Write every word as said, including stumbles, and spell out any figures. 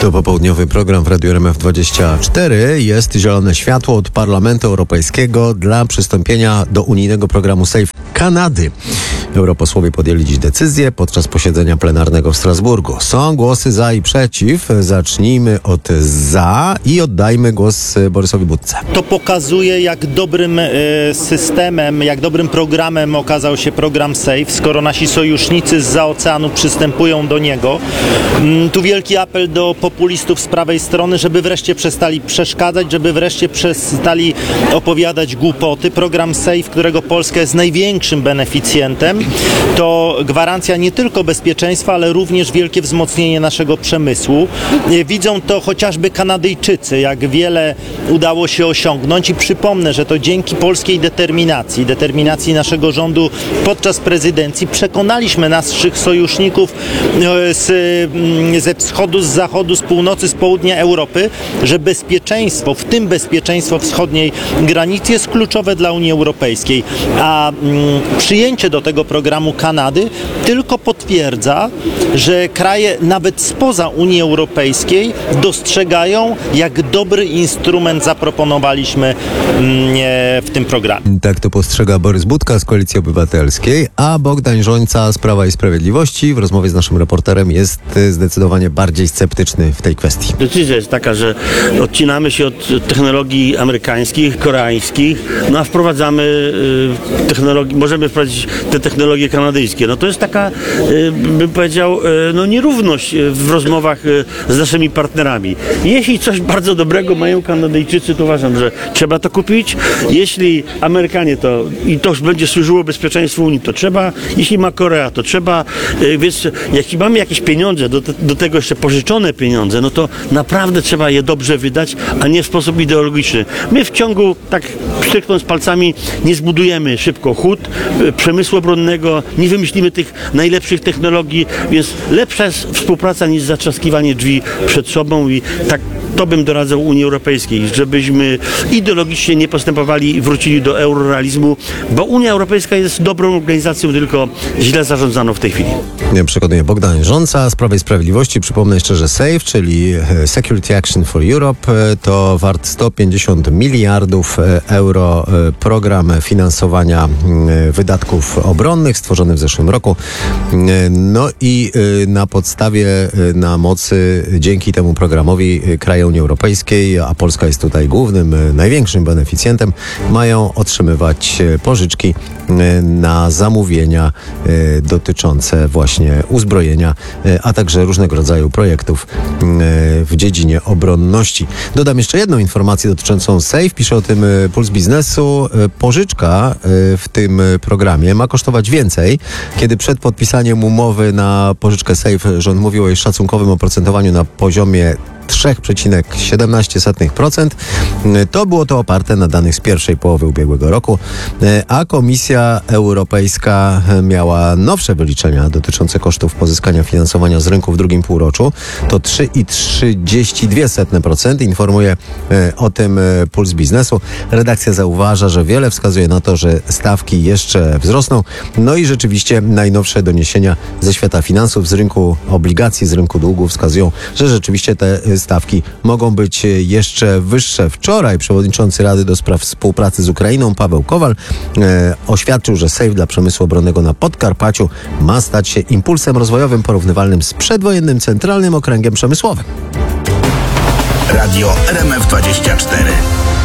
To popołudniowy program w Radiu R M F dwadzieścia cztery. Jest zielone światło od Parlamentu Europejskiego dla przystąpienia do unijnego programu SAFE Kanady. Europosłowie podjęli dziś decyzję podczas posiedzenia plenarnego w Strasburgu. Są głosy za i przeciw. Zacznijmy od za i oddajmy głos Borysowi Budce. To pokazuje, jak dobrym e, systemem, jak dobrym programem okazał się program SAFE, skoro nasi sojusznicy zza oceanu przystępują do niego. Mm, tu wielki apel do populistów z prawej strony, żeby wreszcie przestali przeszkadzać, żeby wreszcie przestali opowiadać głupoty. Program SAFE, którego Polska jest największym beneficjentem, to gwarancja nie tylko bezpieczeństwa, ale również wielkie wzmocnienie naszego przemysłu. Widzą to chociażby Kanadyjczycy, jak wiele udało się osiągnąć i przypomnę, że to dzięki polskiej determinacji, determinacji naszego rządu podczas prezydencji przekonaliśmy naszych sojuszników z, ze wschodu, z zachodu, z północy, z południa Europy, że bezpieczeństwo, w tym bezpieczeństwo wschodniej granicy jest kluczowe dla Unii Europejskiej, a mm, przyjęcie do tego programu Kanady tylko potwierdza, że kraje nawet spoza Unii Europejskiej dostrzegają, jak dobry instrument zaproponowaliśmy w tym programie. Tak to postrzega Borys Budka z Koalicji Obywatelskiej, a Bogdan Rzońca z Prawa i Sprawiedliwości w rozmowie z naszym reporterem jest zdecydowanie bardziej sceptyczny w tej kwestii. Decyzja jest taka, że odcinamy się od technologii amerykańskich, koreańskich, no a wprowadzamy y, technologii, możemy wprowadzić te technologie kanadyjskie. No to jest taka, y, bym powiedział, y, no nierówność w rozmowach y, z naszymi partnerami. Jeśli coś bardzo dobrego mają Kanadyjczycy, to uważam, że trzeba to kupić. Jeśli Amerykanie to i to już będzie służyło bezpieczeństwu Unii, to trzeba. Jeśli ma Korea, to trzeba. Y, więc jeśli mamy jakieś pieniądze, do, do tego jeszcze pożyczone pieniądze, no to naprawdę trzeba je dobrze wydać, a nie w sposób ideologiczny. My w ciągu, tak stryknąc palcami, nie zbudujemy szybko hut, y, przemysłu obronnego, nie wymyślimy tych najlepszych technologii, więc lepsza jest współpraca niż zatrzaskiwanie drzwi przed sobą i tak to bym doradzał Unii Europejskiej, żebyśmy ideologicznie nie postępowali i wrócili do eurorealizmu, bo Unia Europejska jest dobrą organizacją, tylko źle zarządzaną w tej chwili. Przekonuje Bogdan Rzońca z Prawa i Sprawiedliwości. Przypomnę jeszcze, że SAFE, czyli Security Action for Europe, to wart sto pięćdziesiąt miliardów euro program finansowania wydatków obronnych stworzony w zeszłym roku. No i na podstawie, na mocy dzięki temu programowi kraje Unii Europejskiej, a Polska jest tutaj głównym, największym beneficjentem, mają otrzymywać pożyczki na zamówienia dotyczące właśnie uzbrojenia, a także różnego rodzaju projektów w dziedzinie obronności. Dodam jeszcze jedną informację dotyczącą SAFE. Pisze o tym Puls Biznesu. Pożyczka w tym programie ma kosztować więcej. Kiedy przed podpisaniem umowy na pożyczkę SAFE rząd mówił o jej szacunkowym oprocentowaniu na poziomie trzy przecinek siedemnaście procent. To było to oparte na danych z pierwszej połowy ubiegłego roku, a Komisja Europejska miała nowsze wyliczenia dotyczące kosztów pozyskania finansowania z rynku w drugim półroczu. To trzy przecinek trzydzieści dwa procent. Informuje o tym Puls Biznesu. Redakcja zauważa, że wiele wskazuje na to, że stawki jeszcze wzrosną. No i rzeczywiście najnowsze doniesienia ze świata finansów, z rynku obligacji, z rynku długów wskazują, że rzeczywiście te stawki mogą być jeszcze wyższe. Wczoraj przewodniczący Rady do Spraw Współpracy z Ukrainą Paweł Kowal e, oświadczył, że SAFE dla przemysłu obronnego na Podkarpaciu ma stać się impulsem rozwojowym porównywalnym z przedwojennym Centralnym Okręgiem Przemysłowym. Radio R M F dwadzieścia cztery.